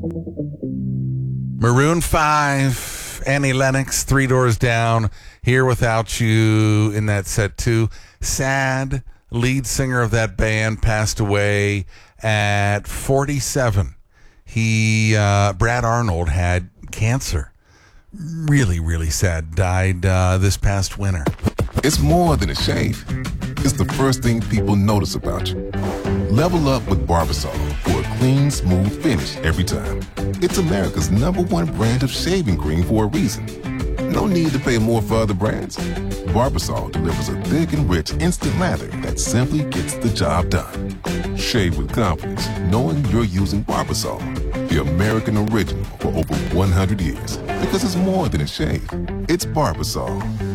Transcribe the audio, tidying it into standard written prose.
Maroon 5, Annie Lennox, Three Doors Down, Here Without You in that set too. Sad lead singer of that band passed away at 47. Brad Arnold had cancer. Really, really sad. Died this past winter. It's more than a shave. It's the first thing people notice about you. Level up with Barbasol for a clean, smooth finish every time. It's America's #1 brand of shaving cream for a reason. No need to pay more for other brands. Barbasol delivers a thick and rich instant lather that simply gets the job done. Shave with confidence, knowing you're using Barbasol, the American original for over 100 years. Because it's more than a shave. It's Barbasol.